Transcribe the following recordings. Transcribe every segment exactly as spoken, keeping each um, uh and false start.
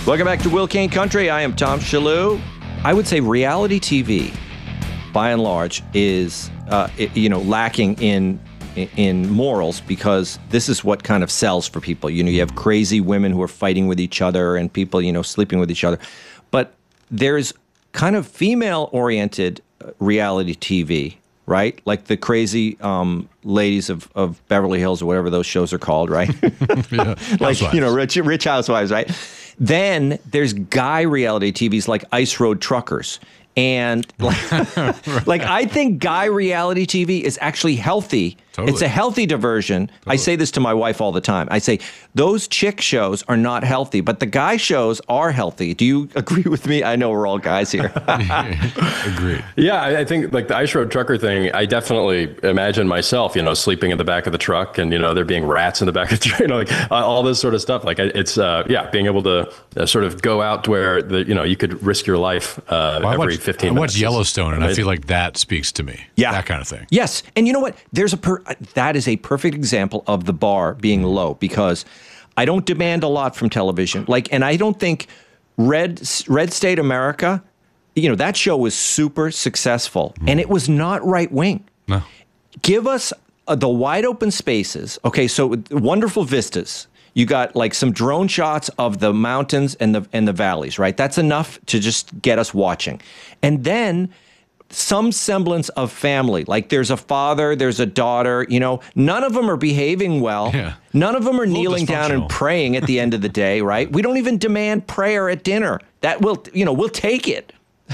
Welcome back to Will Kane Country. I am Tom Shalhoub. I would say reality T V, by and large, is uh, it, you know lacking in in morals, because this is what kind of sells for people. You know, you have crazy women who are fighting with each other and people, you know, sleeping with each other. But there's kind of female-oriented reality T V, right? Like the crazy um, ladies of, of Beverly Hills or whatever those shows are called, right? Yeah. Like, you know, rich, rich housewives, right? Then there's guy reality T Vs like Ice Road Truckers. And like, right. like I think guy reality T V is actually healthy. Totally. It's a healthy diversion. Totally. I say this to my wife all the time. I say, those chick shows are not healthy, but the guy shows are healthy. Do you agree with me? I know we're all guys here. Agreed. Yeah, I think like the Ice Road Trucker thing, I definitely imagine myself, you know, sleeping in the back of the truck and, you know, there being rats in the back of the truck, you know, like uh, all this sort of stuff. Like it's, uh, yeah, being able to uh, sort of go out to where, the, you know, you could risk your life uh, well, every watched, fifteen I minutes. watched Yellowstone, and I feel like that speaks to me. Yeah. That kind of thing. Yes. And you know what? There's a per- that is a perfect example of the bar being low, because I don't demand a lot from television. Like, and I don't think Red Red State America, you know, that show was super successful, mm. and it was not right wing. No. Give us uh, the wide open spaces. Okay, so wonderful vistas. You got like some drone shots of the mountains and the and the valleys, right? That's enough to just get us watching. And then some semblance of family. Like there's a father, there's a daughter, you know, none of them are behaving well. Yeah. None of them are kneeling down and praying at the end of the day, right? We don't even demand prayer at dinner. That will, you know, we'll take it.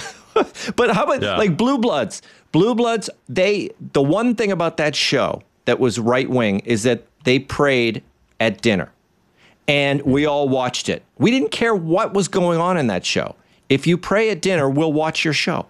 But how about yeah. like Blue Bloods? Blue Bloods, they, the one thing about that show that was right wing is that they prayed at dinner. And we all watched it. We didn't care what was going on in that show. If you pray at dinner, we'll watch your show.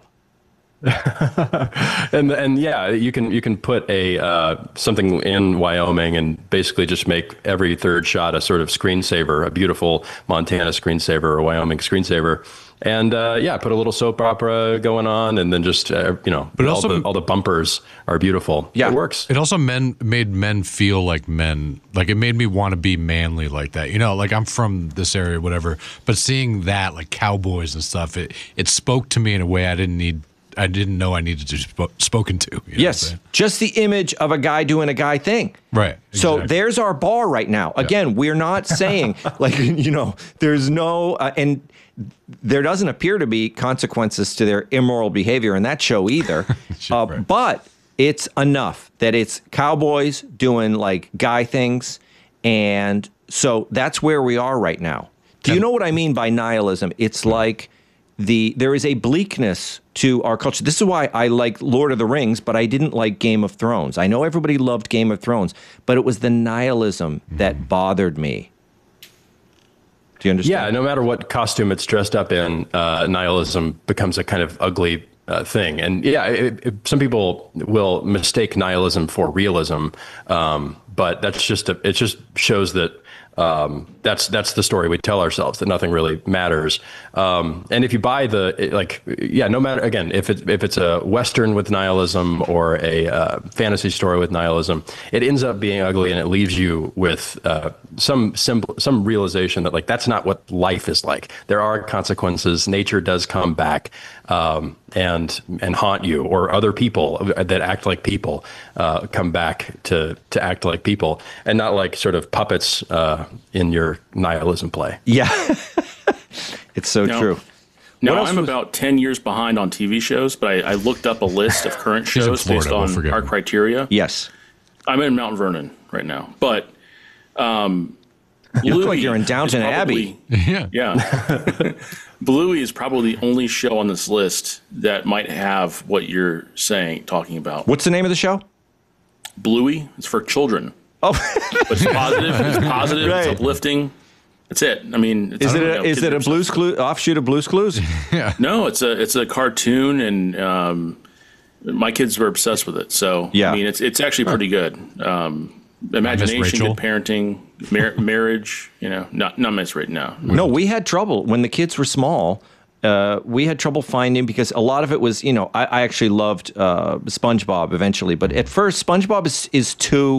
and and yeah, you can you can put a uh, something in Wyoming and basically just make every third shot a sort of screensaver, a beautiful Montana screensaver or Wyoming screensaver, and uh, yeah, put a little soap opera going on, and then just uh, you know, but all also, the all the bumpers are beautiful. Yeah, it works. It also men made men feel like men. Like it made me want to be manly like that. You know, like I'm from this area, whatever. But seeing that, like cowboys and stuff, it it spoke to me in a way I didn't need. I didn't know I needed to be spoken to. You know yes, just the image of a guy doing a guy thing. Right. Exactly. So there's our bar right now. Again, yeah. we're not saying like, you know, there's no, uh, and there doesn't appear to be consequences to their immoral behavior in that show either. sure, uh, right. But it's enough that it's cowboys doing like guy things. And so that's where we are right now. Do you know what I mean by nihilism? It's like the there is a bleakness to our culture. This is why I like Lord of the Rings, but I didn't like Game of Thrones. I know everybody loved Game of Thrones, but it was the nihilism that bothered me. Do you understand? Yeah, no matter what costume it's dressed up in, uh, nihilism becomes a kind of ugly uh, thing. And yeah, it, it, some people will mistake nihilism for realism, um, but that's just a, it just shows that Um, that's that's the story we tell ourselves, that nothing really matters. Um, and if you buy the like, yeah, no matter again, if it if it's a Western with nihilism or a uh, fantasy story with nihilism, it ends up being ugly, and it leaves you with uh, some simple some realization that like that's not what life is like. There are consequences. Nature does come back um, and and haunt you, or other people that act like people uh, come back to to act like people, and not like sort of puppets. Uh, in your nihilism play. Yeah. It's so no. true. No, I'm was... about ten years behind on T V shows, but I, I looked up a list of current shows Florida, based on we'll our criteria. Yes. I'm in Mount Vernon right now, but um, you look like you're in Downton probably, Abbey. Yeah. Yeah. Bluey is probably the only show on this list that might have what you're saying, talking about. What's the name of the show? Bluey. It's for children. Oh, but it's positive. It's positive. Right. It's uplifting. That's it. I mean, it's, is I it a, know, is it a Blue's Clues offshoot of Blue's Clues? Yeah. No, it's a it's a cartoon, and um, my kids were obsessed with it. So yeah. I mean, it's it's actually pretty good. Um, imagination, good parenting, mar- marriage. You know, not not Miss right now. No, we had trouble when the kids were small. Uh, we had trouble finding because a lot of it was, you know, I, I actually loved uh, SpongeBob eventually, but at first SpongeBob is is too.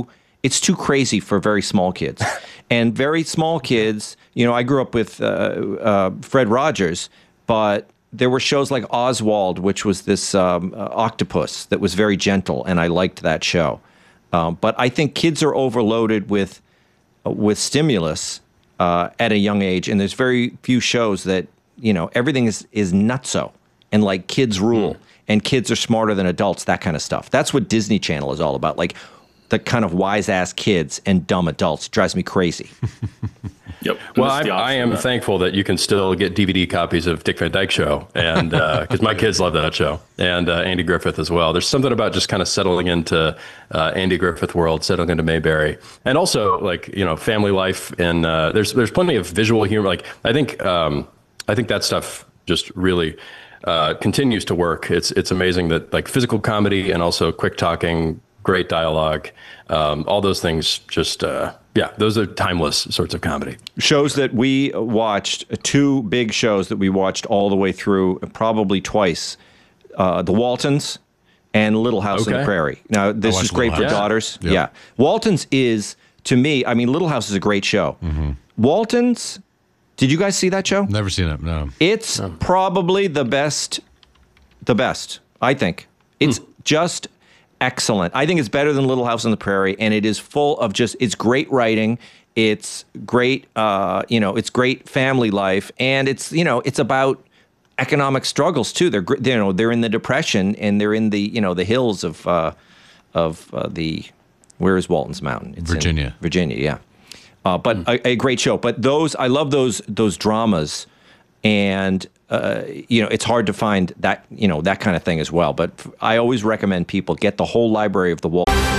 it's too crazy for very small kids. And very small kids, you know, I grew up with uh, uh, Fred Rogers, but there were shows like Oswald, which was this um, uh, octopus that was very gentle, and I liked that show. Um, but I think kids are overloaded with uh, with stimulus uh, at a young age, and there's very few shows that, you know, everything is is nutso and like kids rule, mm. and kids are smarter than adults, that kind of stuff. That's what Disney Channel is all about, like the kind of wise ass kids and dumb adults. It drives me crazy. Yep. Well, I, I am that. thankful that you can still get D V D copies of Dick Van Dyke Show, and because uh, my kids love that show, and uh, Andy Griffith as well. There's something about just kind of settling into uh, Andy Griffith world, settling into Mayberry, and also like you know family life. And uh, there's there's plenty of visual humor. Like I think um, I think that stuff just really uh, continues to work. It's it's amazing that like physical comedy and also quick talking, great dialogue, um, all those things just. Uh, Yeah, those are timeless sorts of comedy. Shows that we watched, two big shows that we watched all the way through, probably twice, uh, The Waltons and Little House okay. on the Prairie. Now, this is great for House. daughters. Yep. Yeah. Waltons is, to me, I mean, Little House is a great show. Mm-hmm. Waltons, did you guys see that show? Never seen it, no. It's no. probably the best, the best, I think. It's hmm. just... excellent. I think it's better than Little House on the Prairie, and it is full of just, it's great writing. It's great, uh, you know, it's great family life. And it's, you know, it's about economic struggles too. They're, you know, they're in the Depression, and they're in the, you know, the hills of, uh, of uh, the, where is Walton's Mountain? It's Virginia. In Virginia, yeah. Uh, but mm. a, a great show. But those, I love those, those dramas. And, uh, you know, it's hard to find that, you know, that kind of thing as well. But I always recommend people get the whole library of the Walt.